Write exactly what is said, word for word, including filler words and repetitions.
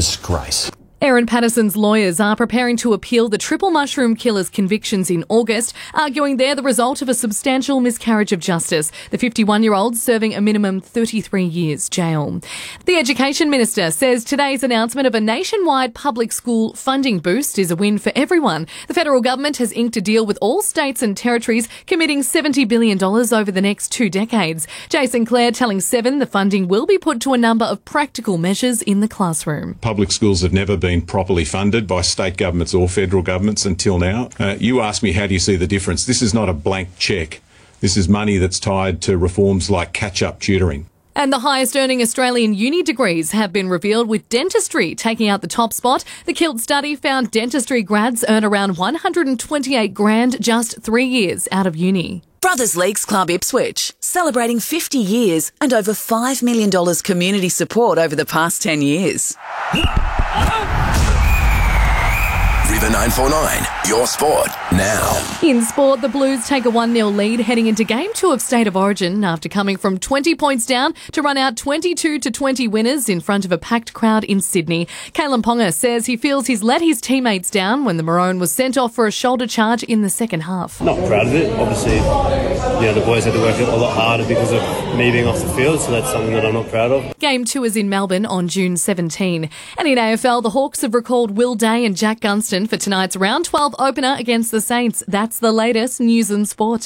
disgrace. Aaron Patterson's lawyers are preparing to appeal the triple mushroom killer's convictions in August, arguing they're the result of a substantial miscarriage of justice. The fifty-one-year-old serving a minimum thirty-three years jail. The Education Minister says today's announcement of a nationwide public school funding boost is a win for everyone. The federal government has inked a deal with all states and territories, committing seventy billion dollars over the next two decades. Jason Clare telling Seven the funding will be put to a number of practical measures in the classroom. Public schools have never been properly funded by state governments or federal governments until now. Uh, you ask me, how do you see the difference? This is not a blank cheque. This is money that's tied to reforms like catch-up tutoring. And the highest earning Australian uni degrees have been revealed, with dentistry taking out the top spot. The Kilt study found dentistry grads earn around one hundred twenty-eight grand just three years out of uni. Brothers Leagues Club Ipswich, celebrating fifty years and over five million dollars community support over the past ten years. River nine four nine, your sport now. In sport, the Blues take a one nil lead heading into Game two of State of Origin after coming from twenty points down to run out twenty-two to twenty winners in front of a packed crowd in Sydney. Kalen Ponga says he feels he's let his teammates down when the Maroon was sent off for a shoulder charge in the second half. Not proud of it. Obviously, you know, the boys had to work a lot harder because of me being off the field, so that's something that I'm not proud of. Game two is in Melbourne on June seventeenth. And in A F L, the Hawks have recalled Will Day and Jack Gunston for tonight's round twelve opener against the Saints. That's the latest news and sport.